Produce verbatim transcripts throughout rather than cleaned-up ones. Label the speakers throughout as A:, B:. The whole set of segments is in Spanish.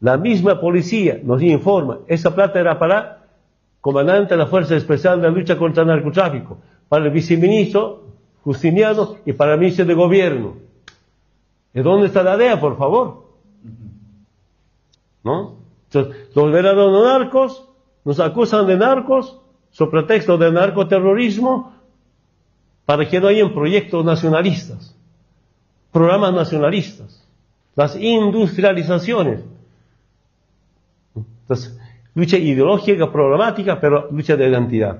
A: La misma policía nos informa, esa plata era para comandante de la Fuerza Especial de Lucha contra el Narcotráfico, para el viceministro Justiniano y para el ministro de Gobierno. ¿De dónde está la D E A, por favor? ¿No? Entonces, los verdaderos narcos nos acusan de narcos, sobre pretexto de narcoterrorismo, para que no hayan proyectos nacionalistas, programas nacionalistas, las industrializaciones. Entonces, lucha ideológica, programática, pero lucha de identidad.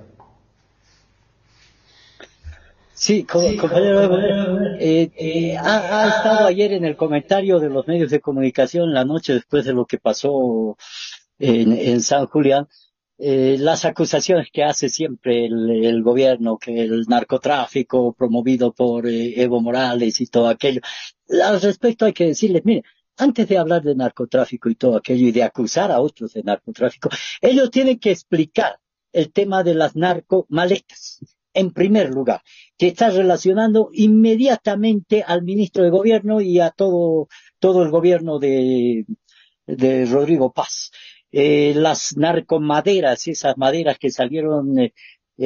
B: Sí, co sí compañero, eh, eh, ha, ha estado ayer en el comentario de los medios de comunicación la noche después de lo que pasó en, en San Julián, eh, las acusaciones que hace siempre el, el gobierno, que el narcotráfico promovido por eh, Evo Morales y todo aquello. Al respecto hay que decirles, mire, antes de hablar de narcotráfico y todo aquello y de acusar a otros de narcotráfico, ellos tienen que explicar el tema de las narcomaletas. En primer lugar, que está relacionando inmediatamente al ministro de Gobierno y a todo, todo el gobierno de, de Rodrigo Paz. Eh, las narcomaderas, esas maderas que salieron, eh,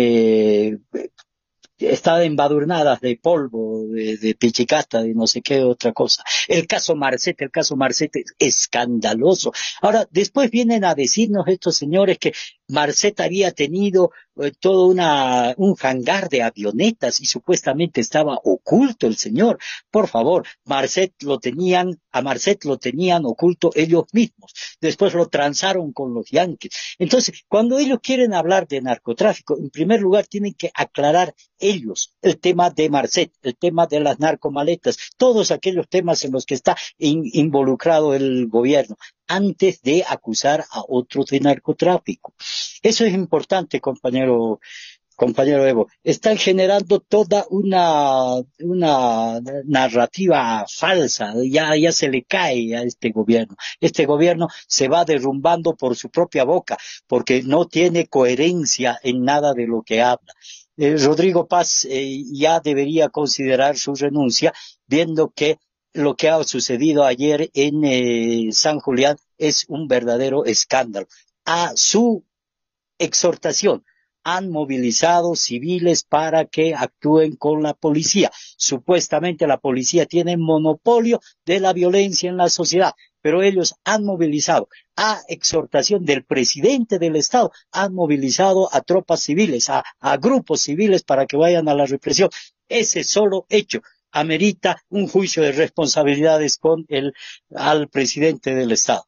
B: eh, estaban embadurnadas de polvo, de, de pichicata, de no sé qué otra cosa. El caso Marcet, el caso Marcet es escandaloso. Ahora, después vienen a decirnos estos señores que Marcet había tenido eh, todo una, un hangar de avionetas y supuestamente estaba oculto el señor. Por favor, Marcet lo tenían, a Marcet lo tenían oculto ellos mismos. Después lo transaron con los yanquis. Entonces, cuando ellos quieren hablar de narcotráfico, en primer lugar tienen que aclarar ellos el tema de Marcet, el tema de las narcomaletas, todos aquellos temas en los que está in, involucrado el gobierno, antes de acusar a otros de narcotráfico. Eso es importante, compañero, compañero Evo. Están generando toda una, una narrativa falsa, ya, ya se le cae a este gobierno. Este gobierno se va derrumbando por su propia boca, porque no tiene coherencia en nada de lo que habla. Eh, Rodrigo Paz eh, ya debería considerar su renuncia, viendo que lo que ha sucedido ayer en eh, San Julián es un verdadero escándalo. A su exhortación han movilizado civiles para que actúen con la policía. Supuestamente la policía tiene monopolio de la violencia en la sociedad, pero ellos han movilizado, a exhortación del presidente del Estado, han movilizado a tropas civiles, a, a grupos civiles para que vayan a la represión. Ese solo hecho amerita un juicio de responsabilidades con el, al presidente del Estado.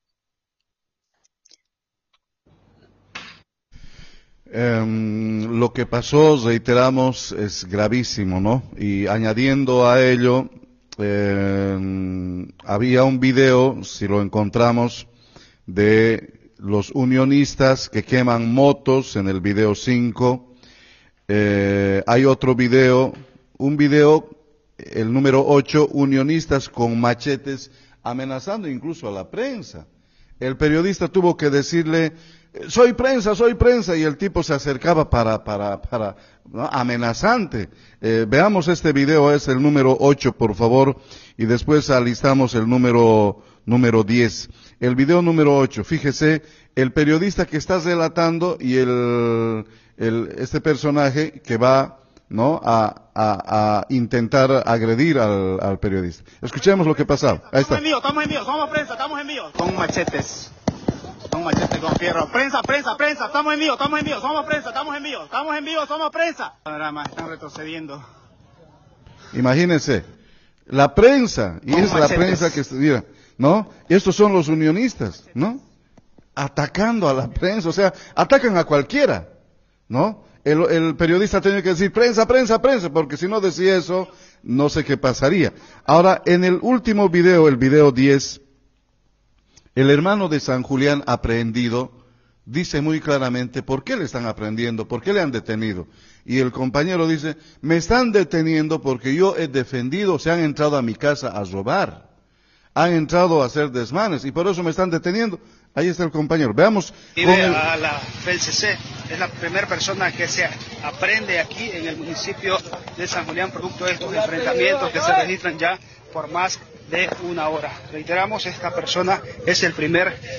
C: Um, lo que pasó, reiteramos, es gravísimo, ¿no? Y añadiendo a ello, eh, había un video, si lo encontramos, de los unionistas que queman motos en el video cinco. Eh, hay otro video, un video, el número ocho, unionistas con machetes amenazando incluso a la prensa. El periodista tuvo que decirle, soy prensa, soy prensa, y el tipo se acercaba para, para, para, ¿no? amenazante. Eh, veamos este video, es el número ocho, por favor, y después alistamos el número, número diez. El video número ocho, fíjese, el periodista que está relatando y el, el, este personaje que va, ¿no? A, a, a intentar agredir al, al periodista. Escuchemos lo que pasaba. Ahí está.
D: Estamos en mío, estamos en mío, somos prensa, estamos en mío. Con machetes. Con machete, con fierro. Prensa, prensa, prensa. Estamos en mío, estamos en mío. Somos prensa, estamos en mío. Estamos en mío, somos prensa. Panorama, están retrocediendo.
C: Imagínense, la prensa, y con es machetes. La prensa que estuviera, ¿no? Estos son los unionistas, ¿no? Atacando a la prensa, o sea, atacan a cualquiera, ¿no? El, el periodista tenía que decir prensa, prensa, prensa, porque si no decía eso, no sé qué pasaría. Ahora, en el último video, el video diez, el hermano de San Julián aprehendido dice muy claramente por qué le están aprehendiendo, por qué le han detenido. Y el compañero dice, me están deteniendo porque yo he defendido, se han entrado a mi casa a robar, han entrado a hacer desmanes y por eso me están deteniendo. Ahí está el compañero. Veamos.
D: Y ve el... a la F E L C C, es la primera persona que se aprende aquí en el municipio de San Julián, producto de estos enfrentamientos que se registran ya por más de una hora. Reiteramos, esta persona es el primer